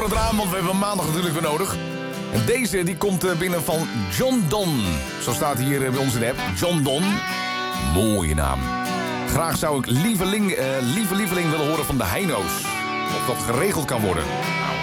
het raam, want we hebben maandag natuurlijk weer nodig. En deze die komt binnen van John Don. Zo staat hier bij ons in de app. John Don. Mooie naam. Graag zou ik lieveling willen horen van de Heino's. Of dat geregeld kan worden. Nou,